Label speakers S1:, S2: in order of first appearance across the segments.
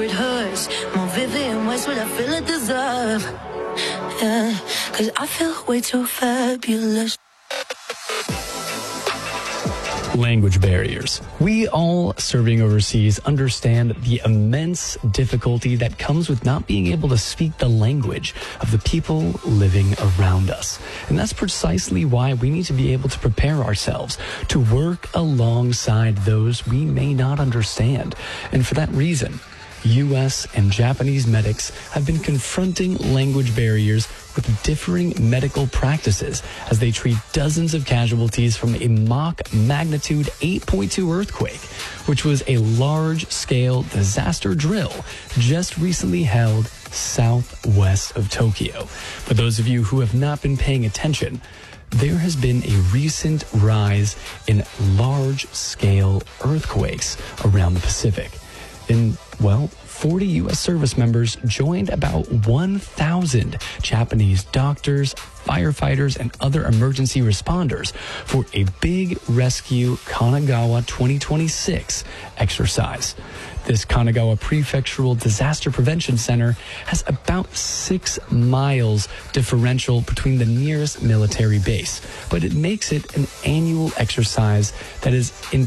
S1: before it hurts. More vivid in ways what I feel it deserve. Yeah, 'cause I feel way too fabulous.
S2: Language barriers. We all serving overseas understand the immense difficulty that comes with not being able to speak the language of the people living around us. And that's precisely why we need to be able to prepare ourselves to work alongside those we may not understand. And for that reason, U.S. and Japanese medics have been confronting language barriers with differing medical practices as they treat dozens of casualties from a mock magnitude 8.2 earthquake, which was a large-scale disaster drill just recently held southwest of Tokyo. For those of you who have not been paying attention, there has been a recent rise in large-scale earthquakes around the Pacific. In, 40 U.S. service members joined about 1,000 Japanese doctors, firefighters, and other emergency responders for a big rescue Kanagawa 2026 exercise. This Kanagawa Prefectural Disaster Prevention Center has about 6 miles differential between the nearest military base, but it makes it an annual exercise that is an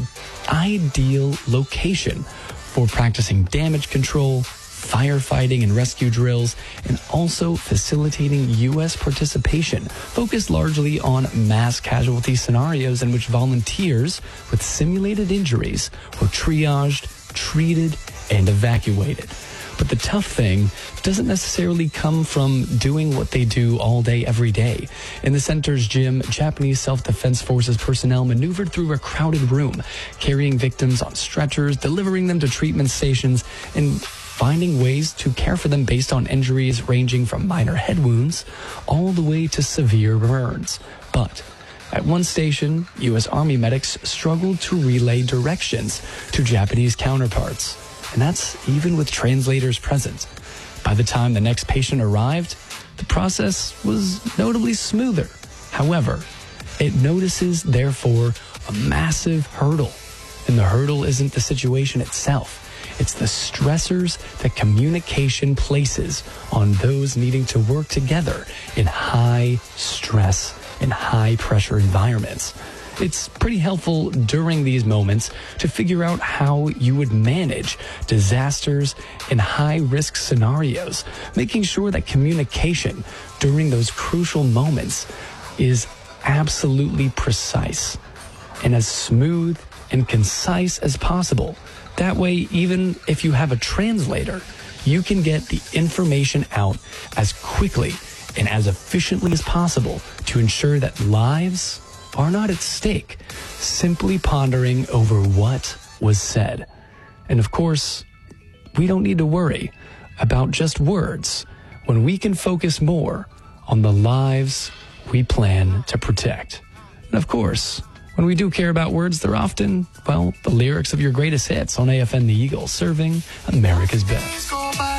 S2: ideal location for practicing damage control, firefighting and rescue drills, and also facilitating U.S. participation, focused largely on mass casualty scenarios in which volunteers with simulated injuries were triaged, treated, and evacuated. But the tough thing doesn't necessarily come from doing what they do all day, every day. In the center's gym, Japanese Self-Defense Forces personnel maneuvered through a crowded room, carrying victims on stretchers, delivering them to treatment stations, and finding ways to care for them based on injuries ranging from minor head wounds all the way to severe burns. But at one station, U.S. Army medics struggled to relay directions to Japanese counterparts. And that's even with translators present. By the time the next patient arrived, the process was notably smoother. However, it notices, therefore, a massive hurdle. And the hurdle isn't the situation itself. It's the stressors that communication places on those needing to work together in high stress and high pressure environments. It's pretty helpful during these moments to figure out how you would manage disasters and high-risk scenarios, making sure that communication during those crucial moments is absolutely precise and as smooth and concise as possible. That way, even if you have a translator, you can get the information out as quickly and as efficiently as possible to ensure that lives are not at stake, simply pondering over what was said. And of course, we don't need to worry about just words when we can focus more on the lives we plan to protect. And of course, when we do care about words, they're often, the lyrics of your greatest hits on AFN The Eagle, serving America's best.